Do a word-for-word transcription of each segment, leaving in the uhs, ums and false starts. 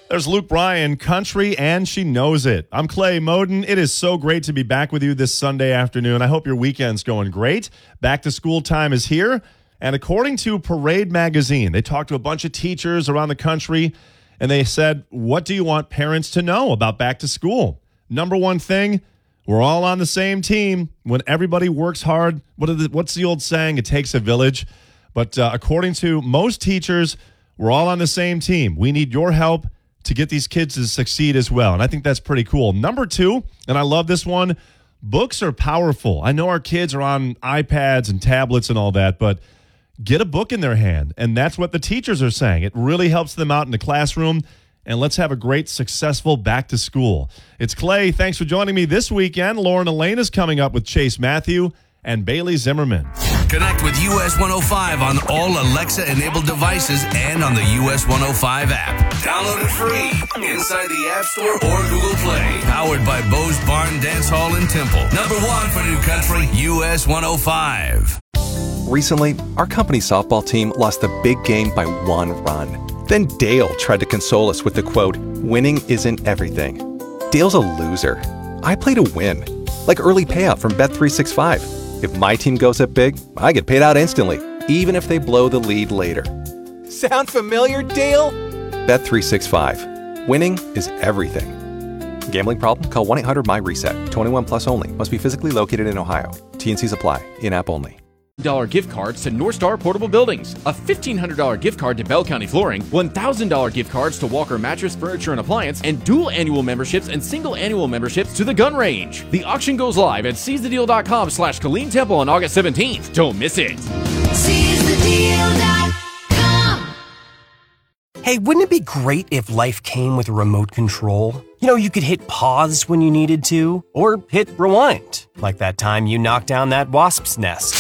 There's Luke Bryan, country, and she knows it. I'm Clay Moden. It is so great to be back with you this Sunday afternoon. I hope your weekend's going great. Back to school time is here. And according to Parade Magazine, they talked to a bunch of teachers around the country, and they said, what do you want parents to know about back to school? Number one thing, we're all on the same team. When everybody works hard, what are the, what's the old saying? It takes a village. But uh, according to most teachers, we're all on the same team. We need your help to get these kids to succeed as well. And I think that's pretty cool. Number two, and I love this one, books are powerful. I know our kids are on iPads and tablets and all that, but get a book in their hand. And that's what the teachers are saying. It really helps them out in the classroom. And let's have a great, successful back to school. It's Clay. Thanks for joining me this weekend. Lauren Elaine is coming up with Chase Matthew and Bailey Zimmerman. Connect with U S one oh five on all Alexa-enabled devices and on the U S one oh five app. Download it free inside the App Store or Google Play. Powered by Bo's Barn Dance Hall in Temple. Number one for New Country, U S one oh five. Recently, our company softball team lost a big game by one run. Then Dale tried to console us with the quote, "Winning isn't everything." Dale's a loser. I play to win. Like early payout from Bet three sixty-five. If my team goes up big, I get paid out instantly, even if they blow the lead later. Sound familiar, Dale? Bet three sixty-five. Winning is everything. Gambling problem? Call one eight hundred M Y reset. twenty-one plus only. Must be physically located in Ohio. T N Cs apply. In-app only. Dollar gift cards to North Star Portable Buildings, a fifteen hundred dollars gift card to Bell County Flooring, one thousand dollars gift cards to Walker Mattress, Furniture, and Appliance, and dual annual memberships and single annual memberships to the Gun Range. The auction goes live at seize the deal dot com slash Colleen Temple on August seventeenth. Don't miss it. seize the deal dot com. Hey, wouldn't it be great if life came with a remote control? You know, you could hit pause when you needed to, or hit rewind, like that time you knocked down that wasp's nest.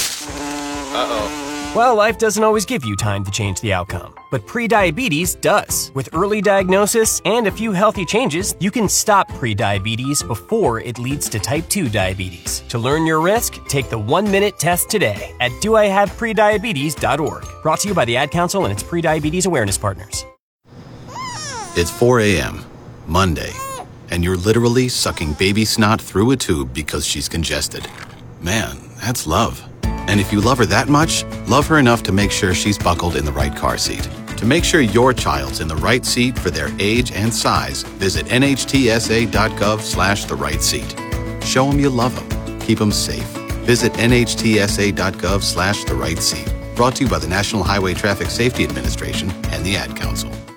Uh-oh. Well, life doesn't always give you time to change the outcome, but prediabetes does. With early diagnosis and a few healthy changes, you can stop prediabetes before it leads to type two diabetes. To learn your risk, take the one-minute test today at do I have prediabetes dot org. Brought to you by the Ad Council and its prediabetes awareness partners. It's four a.m., Monday, and you're literally sucking baby snot through a tube because she's congested. Man, that's love. And if you love her that much, love her enough to make sure she's buckled in the right car seat. To make sure your child's in the right seat for their age and size, visit N H T S A dot gov slash the right seat. Show them you love them. Keep them safe. Visit N H T S A dot gov slash the right seat. Brought to you by the National Highway Traffic Safety Administration and the Ad Council.